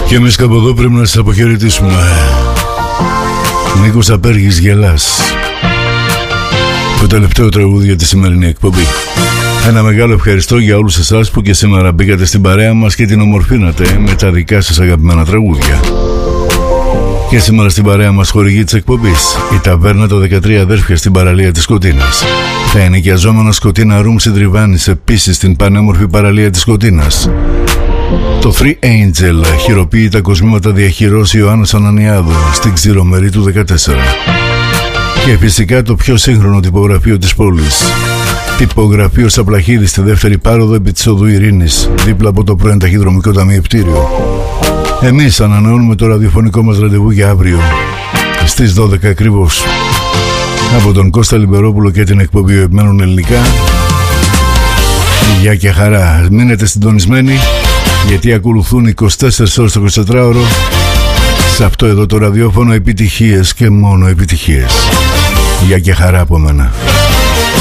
Και εμείς κάπου εδώ πρέπει να σας αποχαιρετήσουμε. Νίκος Απέργης, Γελάς, το τελευταίο τραγούδι για τη σημερινή εκπομπή. Ένα μεγάλο ευχαριστώ για όλους εσάς που και σήμερα μπήκατε στην παρέα μας και την ομορφύνατε με τα δικά σας αγαπημένα τραγούδια. Και σήμερα στην παρέα μας χορηγή της εκπομπής η ταβέρνα τα 13 αδέρφια στην παραλία της Σκωτίνας. Τα ενοικιαζόμενα Σκωτίνα Room συντριβάνεις επίσης στην πανέμορφη παραλία της Σκωτίνας. Το Free Angel χειροποίητα κοσμήματα διαχειρώσει Ιωάννης Ανανιάδου στην Ξηρομερή του 14. Και φυσικά το πιο σύγχρονο τυπογραφείο της πόλης, τυπογραφείο Σαπλαχίδη στη δεύτερη πάροδο επί της οδού Ειρήνης, δίπλα από το πρώην ταχυδρομικό ταμιευτήριο. Εμείς ανανεώνουμε το ραδιοφωνικό μας ραντεβού για αύριο στις 12 ακριβώς. Από τον Κώστα Λιμπερόπουλο και την εκπομπή Επιμένουν Ελληνικά. Γεια και χαρά. Μείνετε συντονισμένοι, γιατί ακολουθούν 24 ώρες το 24ωρο σε αυτό εδώ το ραδιόφωνο, επιτυχίες και μόνο επιτυχίες. Γεια και χαρά από μένα.